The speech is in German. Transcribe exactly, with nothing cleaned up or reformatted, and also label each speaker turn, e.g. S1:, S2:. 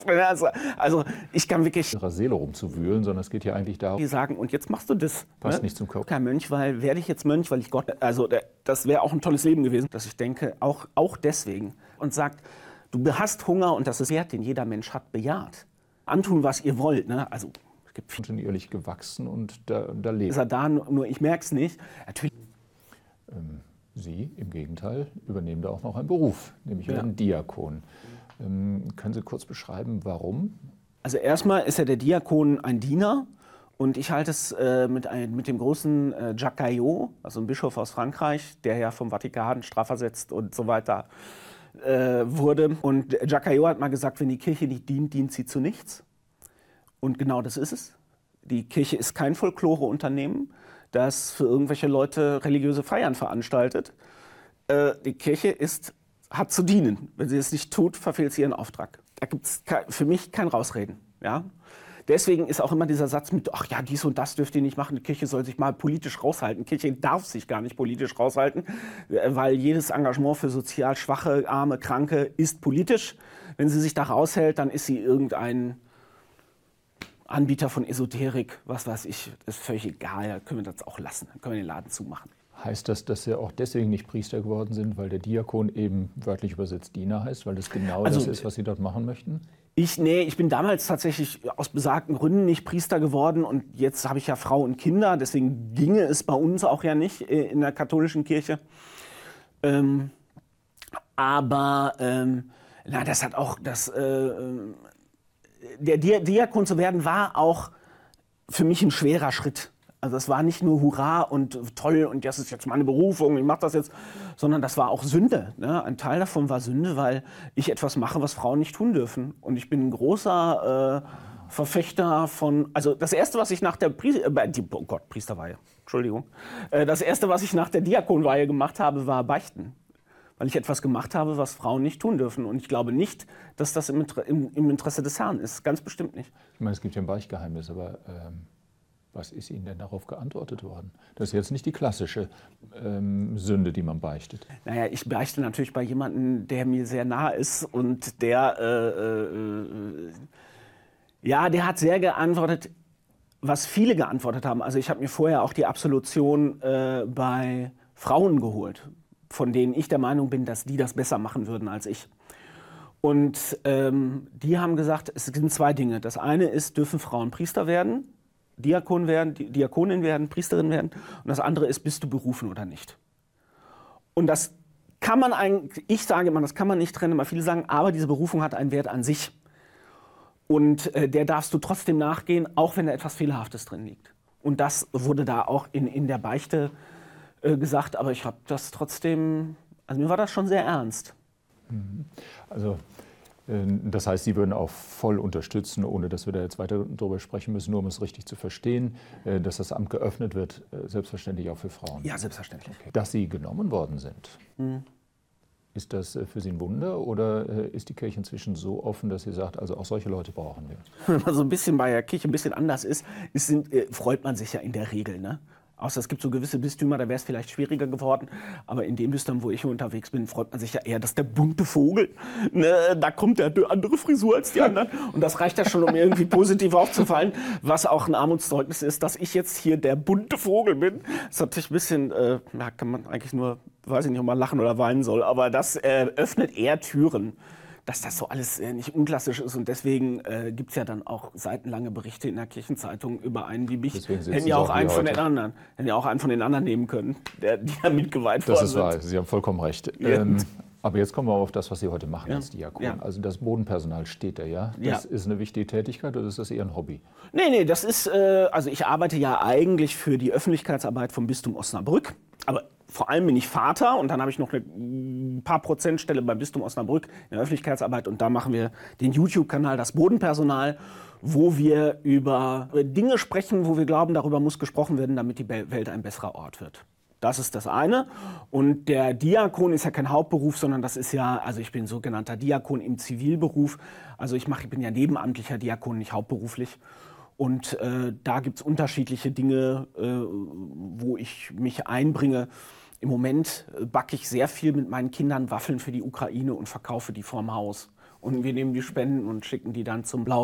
S1: Also, also ich kann wirklich
S2: ihrer Seele rumzuwühlen, sondern es geht ja eigentlich darum,
S1: die sagen, und jetzt machst du das.
S2: passt
S1: Ne?
S2: nicht zum Körper.
S1: Kein Mönch, weil werde ich jetzt Mönch, weil ich Gott, also das wäre auch ein tolles Leben gewesen, dass ich denke, auch, auch deswegen. Und sagt, du hast Hunger und das ist Wert, den jeder Mensch hat, bejaht. Antun, was ihr wollt. Ne? Also es gibt viel
S2: Kontinuierlich gewachsen und da, da lebt.
S1: ist er da, nur ich merke es nicht. Natürlich.
S2: Ähm, Sie im Gegenteil übernehmen da auch noch einen Beruf, nämlich
S1: Ja.
S2: einen Diakon. Ähm, können Sie kurz beschreiben, warum?
S1: Also erstmal ist ja der Diakon ein Diener und ich halte es äh, mit, ein, mit dem großen äh, Jacques Caillot, also ein Bischof aus Frankreich, der ja vom Vatikan strafversetzt und so weiter äh, wurde. Und Jacques Caillot hat mal gesagt, wenn die Kirche nicht dient, dient sie zu nichts. Und genau das ist es. Die Kirche ist kein Folklore-Unternehmen, das für irgendwelche Leute religiöse Feiern veranstaltet. Äh, die Kirche ist, hat zu dienen. Wenn sie es nicht tut, verfehlt sie ihren Auftrag. Da gibt es für mich kein Rausreden. Ja? Deswegen ist auch immer dieser Satz mit, ach ja, dies und das dürft ihr nicht machen, die Kirche soll sich mal politisch raushalten. Die Kirche darf sich gar nicht politisch raushalten, weil jedes Engagement für sozial Schwache, Arme, Kranke ist politisch. Wenn sie sich da raushält, dann ist sie irgendein Anbieter von Esoterik, was weiß ich, ist völlig egal, da können wir das auch lassen, dann können wir den Laden zumachen.
S2: Heißt das, dass Sie auch deswegen nicht Priester geworden sind, weil der Diakon eben wörtlich übersetzt Diener heißt, weil das genau
S1: Also,
S2: das ist, was Sie dort machen möchten?
S1: Ich, nee, ich bin damals tatsächlich aus besagten Gründen nicht Priester geworden und jetzt habe ich ja Frau und Kinder, deswegen ginge es bei uns auch ja nicht in der katholischen Kirche. Ähm, aber ähm, na, das hat auch, das, äh, der Di- Diakon zu werden war auch für mich ein schwerer Schritt. Also es war nicht nur Hurra und toll und das ist jetzt meine Berufung, ich mache das jetzt, sondern das war auch Sünde. Ne? Ein Teil davon war Sünde, weil ich etwas mache, was Frauen nicht tun dürfen. Und ich bin ein großer äh, Verfechter von, also das Erste, was ich nach der Pri äh, die, oh Gott, Priesterweihe, Entschuldigung, äh, das Erste, was ich nach der Diakonweihe gemacht habe, war Beichten. Weil ich etwas gemacht habe, was Frauen nicht tun dürfen. Und ich glaube nicht, dass das im, Inter im, im Interesse des Herrn ist. Ganz bestimmt nicht.
S2: Ich meine, es gibt ja ein Beichtgeheimnis, aber ähm, was ist Ihnen denn darauf geantwortet worden? Das ist jetzt nicht die klassische ähm, Sünde, die man beichtet.
S1: Naja, ich beichte natürlich bei jemandem, der mir sehr nah ist und der, äh, äh, ja, der hat sehr geantwortet, was viele geantwortet haben. Also ich habe mir vorher auch die Absolution äh, bei Frauen geholt, von denen ich der Meinung bin, dass die das besser machen würden als ich. Und ähm, die haben gesagt, es sind zwei Dinge. Das eine ist, dürfen Frauen Priester werden? Diakon werden, Di- Diakonin werden, Priesterin werden. Und das andere ist, bist du berufen oder nicht? Und das kann man eigentlich, ich sage immer, das kann man nicht trennen, weil viele sagen, aber diese Berufung hat einen Wert an sich. Und äh, der darfst du trotzdem nachgehen, auch wenn da etwas Fehlerhaftes drin liegt. Und das wurde da auch in, in der Beichte äh, gesagt, aber ich habe das trotzdem, also mir war das schon sehr ernst.
S2: Also das heißt, Sie würden auch voll unterstützen, ohne dass wir da jetzt weiter darüber sprechen müssen, nur um es richtig zu verstehen, dass das Amt geöffnet wird, selbstverständlich auch für Frauen.
S1: Ja, selbstverständlich.
S2: Okay. Dass Sie genommen worden sind,
S1: Mhm.
S2: ist das für Sie ein Wunder oder ist die Kirche inzwischen so offen, dass sie sagt, also auch solche Leute brauchen wir?
S1: Wenn man so ein bisschen bei der Kirche ein bisschen anders ist, ist sind, äh, freut man sich ja in der Regel. Ne? Außer es gibt so gewisse Bistümer, da wäre es vielleicht schwieriger geworden. Aber in dem Bistum, wo ich hier unterwegs bin, freut man sich ja eher, dass der bunte Vogel, ne, da kommt der eine andere Frisur als die anderen. Und das reicht ja schon, um irgendwie positiv aufzufallen. Was auch ein Armutszeugnis ist, dass ich jetzt hier der bunte Vogel bin. Das ist natürlich ein bisschen, äh, da kann man eigentlich nur, weiß ich nicht, ob man lachen oder weinen soll. Aber das äh, öffnet eher Türen, dass das so alles äh, nicht unklassisch ist. Und deswegen äh, gibt es ja dann auch seitenlange Berichte in der Kirchenzeitung über einen wie mich.
S2: Deswegen sitzen
S1: Hätten
S2: Sie
S1: ja auch
S2: auch
S1: einen
S2: hier
S1: von den
S2: heute.
S1: anderen. Hätten ja auch einen von den anderen nehmen können, der, die ja mitgeweiht
S2: Das
S1: worden
S2: ist wahr,
S1: sind.
S2: Sie haben vollkommen recht.
S1: Ja.
S2: Ähm, aber jetzt kommen wir auf das, was Sie heute machen
S1: Ja.
S2: als Diakon.
S1: Ja.
S2: Also das Bodenpersonal steht da, ja? Das
S1: Ja.
S2: ist eine wichtige Tätigkeit oder ist das eher ein Hobby?
S1: Nee, nee, das ist, äh, also ich arbeite ja eigentlich für die Öffentlichkeitsarbeit vom Bistum Osnabrück. Aber vor allem bin ich Vater und dann habe ich noch eine ein paar Prozentstelle beim Bistum Osnabrück in der Öffentlichkeitsarbeit und da machen wir den YouTube-Kanal Das Bodenpersonal, wo wir über Dinge sprechen, wo wir glauben, darüber muss gesprochen werden, damit die Welt ein besserer Ort wird. Das ist das eine. Und der Diakon ist ja kein Hauptberuf, sondern das ist ja, also ich bin sogenannter Diakon im Zivilberuf. Also ich mache, ich bin ja nebenamtlicher Diakon, nicht hauptberuflich. Und äh, da gibt es unterschiedliche Dinge, äh, wo ich mich einbringe. Im Moment äh, backe ich sehr viel mit meinen Kindern Waffeln für die Ukraine und verkaufe die vorm Haus. und wir nehmen die Spenden und schicken die dann zum Blau